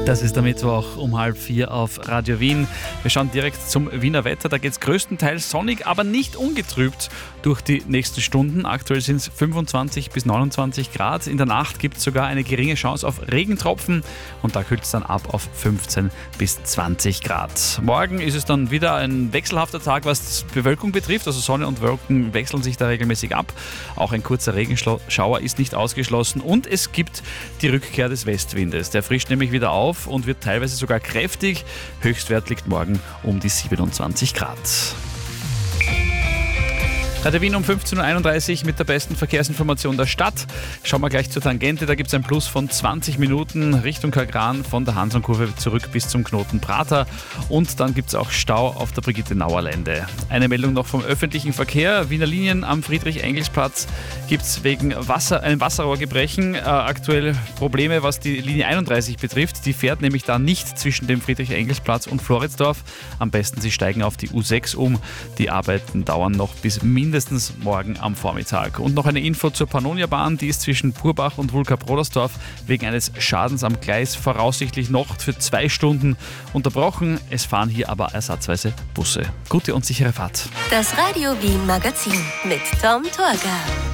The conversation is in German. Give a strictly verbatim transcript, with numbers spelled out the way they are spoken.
Das ist der Mittwoch um halb vier auf Radio Wien. Wir schauen direkt zum Wiener Wetter. Da geht es größtenteils sonnig, aber nicht ungetrübt durch die nächsten Stunden. Aktuell sind es fünfundzwanzig bis neunundzwanzig Grad. In der Nacht gibt es sogar eine geringe Chance auf Regentropfen und da kühlt es dann ab auf fünfzehn bis zwanzig Grad. Morgen ist es dann wieder ein wechselhafter Tag, was Bewölkung betrifft. Also Sonne und Wolken wechseln sich da regelmäßig ab. Auch ein kurzer Regenschauer ist nicht ausgeschlossen und es gibt die Rückkehr des Westwindes. Der frischt nämlich wieder auf und wird teilweise sogar kräftig. Höchstwert liegt morgen um die siebenundzwanzig Grad. Radio Wien um fünfzehn Uhr einunddreißig mit der besten Verkehrsinformation der Stadt. Schauen wir gleich zur Tangente, da gibt es ein Plus von zwanzig Minuten Richtung Kagran von der Hansonkurve zurück bis zum Knoten Prater. Und dann gibt es auch Stau auf der Brigitte-Nauer-Lände. Eine Meldung noch vom öffentlichen Verkehr. Wiener Linien am Friedrich-Engels-Platz gibt es wegen Wasser, einem Wasserrohrgebrechen äh, aktuell Probleme, was die Linie einunddreißig betrifft. Die fährt nämlich da nicht zwischen dem Friedrich-Engels-Platz und Floridsdorf. Am besten Sie steigen auf die U sechs um. Die Arbeiten dauern noch bis mindestens mindestens morgen am Vormittag. Und noch eine Info zur Pannonia-Bahn, die ist zwischen Purbach und Wulka-Brodersdorf wegen eines Schadens am Gleis voraussichtlich noch für zwei Stunden unterbrochen. Es fahren hier aber ersatzweise Busse. Gute und sichere Fahrt. Das Radio Wien Magazin mit Tom Torgau.